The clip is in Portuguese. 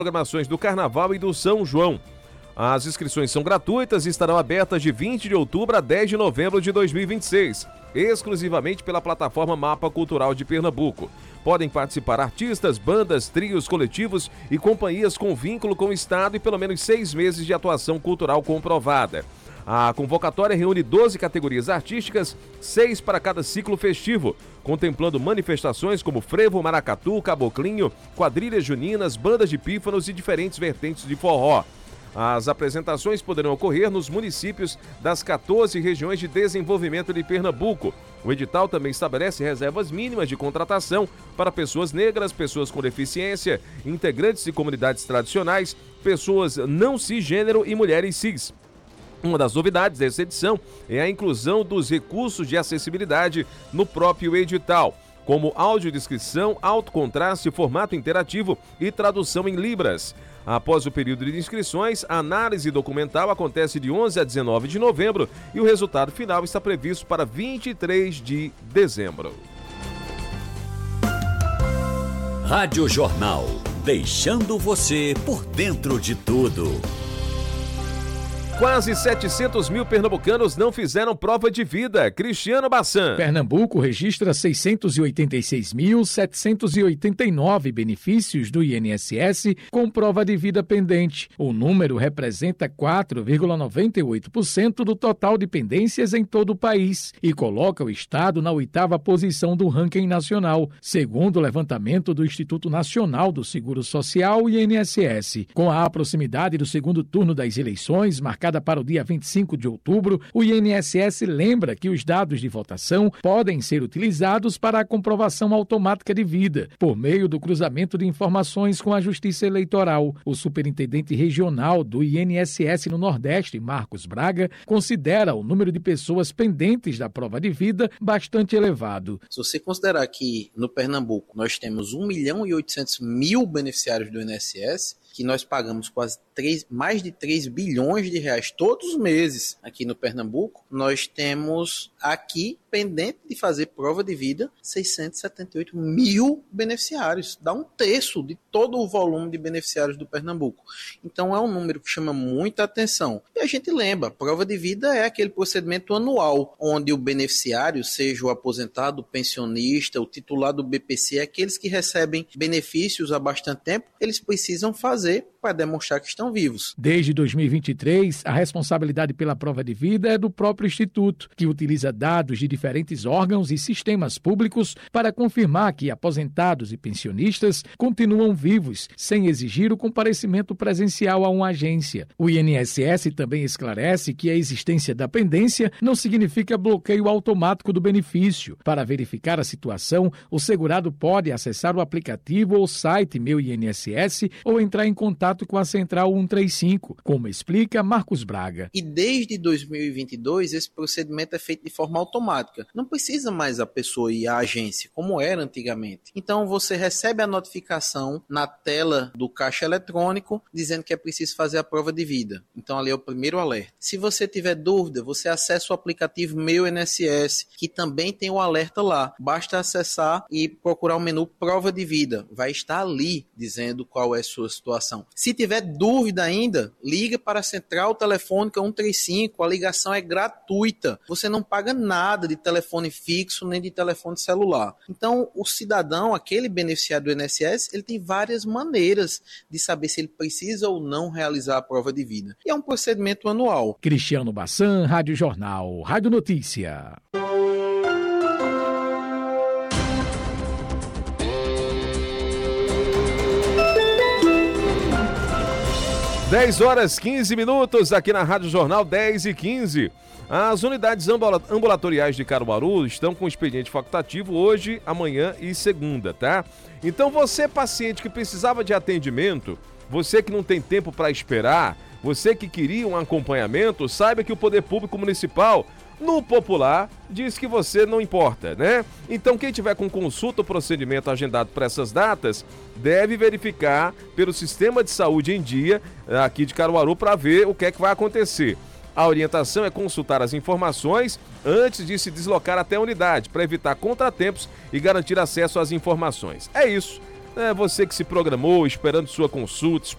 programações do Carnaval e do São João. As inscrições são gratuitas e estarão abertas de 20 de outubro a 10 de novembro de 2026, exclusivamente pela plataforma Mapa Cultural de Pernambuco. Podem participar artistas, bandas, trios, coletivos e companhias com vínculo com o Estado e pelo menos 6 meses de atuação cultural comprovada. A convocatória reúne 12 categorias artísticas, 6 para cada ciclo festivo, contemplando manifestações como frevo, maracatu, caboclinho, quadrilhas juninas, bandas de pífanos e diferentes vertentes de forró. As apresentações poderão ocorrer nos municípios das 14 regiões de desenvolvimento de Pernambuco. O edital também estabelece reservas mínimas de contratação para pessoas negras, pessoas com deficiência, integrantes de comunidades tradicionais, pessoas não cisgênero e mulheres cis. Uma das novidades dessa edição é a inclusão dos recursos de acessibilidade no próprio edital, como audiodescrição, alto contraste, formato interativo e tradução em libras. Após o período de inscrições, a análise documental acontece de 11 a 19 de novembro e o resultado final está previsto para 23 de dezembro. Rádio Jornal, deixando você por dentro de tudo. Quase 700 mil pernambucanos não fizeram prova de vida. Cristiano Bassan. Pernambuco registra 686.789 benefícios do INSS com prova de vida pendente. O número representa 4,98% do total de pendências em todo o país e coloca o estado na 8ª posição do ranking nacional, segundo o levantamento do Instituto Nacional do Seguro Social, INSS. Com a proximidade do segundo turno das eleições, marcada para o dia 25 de outubro, o INSS lembra que os dados de votação podem ser utilizados para a comprovação automática de vida, por meio do cruzamento de informações com a Justiça Eleitoral. O superintendente regional do INSS no Nordeste, Marcos Braga, considera o número de pessoas pendentes da prova de vida bastante elevado. Se você considerar que no Pernambuco nós temos 1.800.000 beneficiários do INSS, que nós pagamos mais de 3 bilhões de reais todos os meses aqui no Pernambuco, nós temos aqui, pendente de fazer prova de vida, 678 mil beneficiários. Dá 1/3 de todo o volume de beneficiários do Pernambuco. Então é um número que chama muita atenção. E a gente lembra, prova de vida é aquele procedimento anual, onde o beneficiário, seja o aposentado, o pensionista, o titular do BPC, aqueles que recebem benefícios há bastante tempo, eles precisam fazer para demonstrar que estão vivos. Desde 2023, a responsabilidade pela prova de vida é do próprio Instituto, que utiliza dados de diferentes órgãos e sistemas públicos para confirmar que aposentados e pensionistas continuam vivos, sem exigir o comparecimento presencial a uma agência. O INSS também esclarece que a existência da pendência não significa bloqueio automático do benefício. Para verificar a situação, o segurado pode acessar o aplicativo ou site Meu INSS ou entrar em contato com a Central 135, como explica Marcos Braga. E desde 2022, esse procedimento é feito de forma automática. Não precisa mais a pessoa ir à agência, como era antigamente. Então, você recebe a notificação na tela do caixa eletrônico, dizendo que é preciso fazer a prova de vida. Então, ali é o primeiro alerta. Se você tiver dúvida, você acessa o aplicativo Meu INSS, que também tem o alerta lá. Basta acessar e procurar o menu Prova de Vida. Vai estar ali, dizendo qual é a sua situação. Se tiver dúvida ainda, liga para a Central Telefônica 135, a ligação é gratuita. Você não paga nada de telefone fixo nem de telefone celular. Então, o cidadão, aquele beneficiário do INSS, ele tem várias maneiras de saber se ele precisa ou não realizar a prova de vida. E é um procedimento anual. Cristiano Bassan, Rádio Jornal, Rádio Notícia. Dez horas 15 minutos aqui na Rádio Jornal, 10h15. As unidades ambulatoriais de Caruaru estão com expediente facultativo hoje, amanhã e segunda, tá? Então você, paciente que precisava de atendimento, você que não tem tempo para esperar, você que queria um acompanhamento, saiba que o Poder Público Municipal, no popular, diz que você não importa, né? Então quem tiver com consulta ou procedimento agendado para essas datas, deve verificar pelo Sistema de Saúde em Dia, aqui de Caruaru, para ver o que é que vai acontecer. A orientação é consultar as informações antes de se deslocar até a unidade, para evitar contratempos e garantir acesso às informações. É isso. Você que se programou esperando sua consulta,